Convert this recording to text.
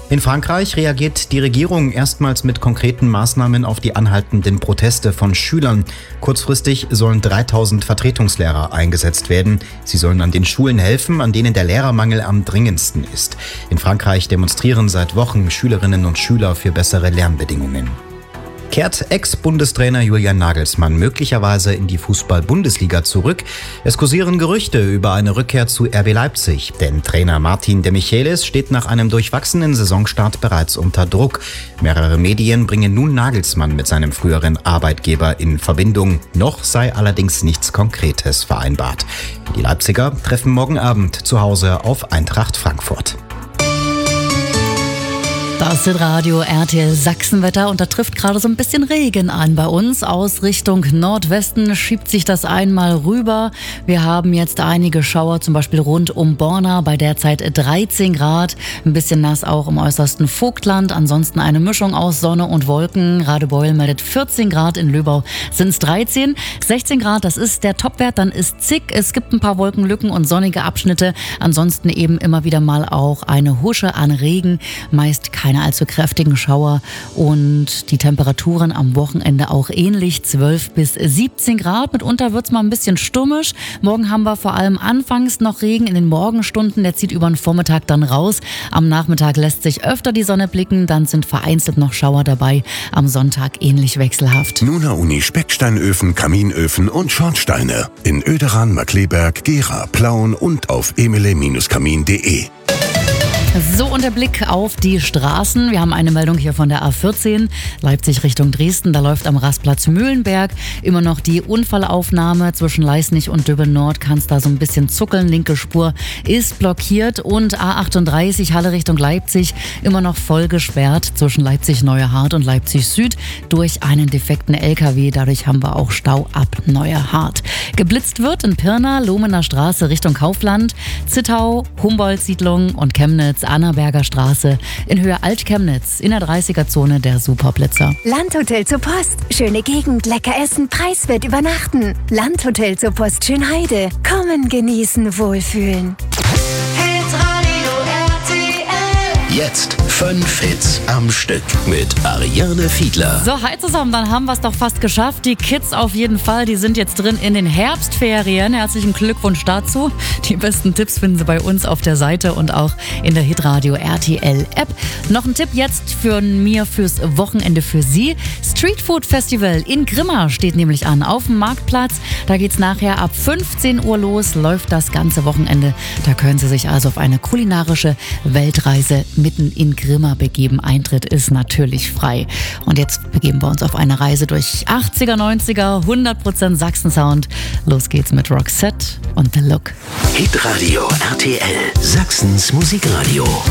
In Frankreich reagiert die Regierung erstmals mit konkreten Maßnahmen auf die anhaltenden Proteste von Schülern. Kurzfristig sollen 3000 Vertretungslehrer eingesetzt werden. Sie sollen an den Schulen helfen, an denen der Lehrermangel am dringendsten ist. In Frankreich demonstrieren seit Wochen Schülerinnen und Schüler für bessere Lernbedingungen. Kehrt Ex-Bundestrainer Julian Nagelsmann möglicherweise in die Fußball-Bundesliga zurück? Es kursieren Gerüchte über eine Rückkehr zu RB Leipzig, denn Trainer Martin de Michelis steht nach einem durchwachsenen Saisonstart bereits unter Druck. Mehrere Medien bringen nun Nagelsmann mit seinem früheren Arbeitgeber in Verbindung. Noch sei allerdings nichts Konkretes vereinbart. Die Leipziger treffen morgen Abend zu Hause auf Eintracht Frankfurt. Das ist Radio RTL Sachsenwetter und da trifft gerade so ein bisschen Regen an bei uns. Aus Richtung Nordwesten schiebt sich das einmal rüber. Wir haben jetzt einige Schauer, zum Beispiel rund um Borna, bei derzeit 13 Grad. Ein bisschen nass auch im äußersten Vogtland. Ansonsten eine Mischung aus Sonne und Wolken. Radebeul meldet 14 Grad, in Löbau sind es 13. 16 Grad, das ist der Topwert, dann ist Zick. Es gibt ein paar Wolkenlücken und sonnige Abschnitte. Ansonsten eben immer wieder mal auch eine Husche an Regen. Meist keine allzu kräftigen Schauer und die Temperaturen am Wochenende auch ähnlich, 12 bis 17 Grad. Mitunter wird es mal ein bisschen stürmisch. Morgen haben wir vor allem anfangs noch Regen in den Morgenstunden, der zieht über den Vormittag dann raus. Am Nachmittag lässt sich öfter die Sonne blicken, dann sind vereinzelt noch Schauer dabei. Am Sonntag ähnlich wechselhaft. Nuna Uni Specksteinöfen, Kaminöfen und Schornsteine in Oederan, Markleberg, Gera, Plauen und auf emile-kamin.de. So, und der Blick auf die Straßen. Wir haben eine Meldung hier von der A14, Leipzig Richtung Dresden. Da läuft am Rastplatz Mühlenberg immer noch die Unfallaufnahme. Zwischen Leisnig und Döbeln Nord kann es da so ein bisschen zuckeln. Linke Spur ist blockiert und A38 Halle Richtung Leipzig immer noch voll gesperrt zwischen Leipzig Neuerhardt und Leipzig Süd durch einen defekten LKW. Dadurch haben wir auch Stau ab Neuerhardt. Geblitzt wird in Pirna, Lohmener Straße Richtung Kaufland, Zittau, Humboldt-Siedlung und Chemnitz, Annaberger Straße in Höhe Alt-Chemnitz in der 30er-Zone der Superblitzer. Landhotel zur Post. Schöne Gegend, lecker essen, preiswert übernachten. Landhotel zur Post Schönheide. Kommen, genießen, wohlfühlen. Jetzt 5 Hits am Stück mit Ariane Fiedler. So, hi zusammen, dann haben wir es doch fast geschafft. Die Kids auf jeden Fall, die sind jetzt drin in den Herbstferien. Herzlichen Glückwunsch dazu. Die besten Tipps finden Sie bei uns auf der Seite und auch in der Hitradio RTL App. Noch ein Tipp jetzt von mir fürs Wochenende für Sie. Street Food Festival in Grimma steht nämlich an, auf dem Marktplatz. Da geht's nachher ab 15 Uhr los, läuft das ganze Wochenende. Da können Sie sich also auf eine kulinarische Weltreise mitten in Grimma begeben. Eintritt ist natürlich frei. Und jetzt begeben wir uns auf eine Reise durch 80er, 90er, 100% Sachsen-Sound. Los geht's mit Roxette und The Look. Hitradio RTL, Sachsens Musikradio.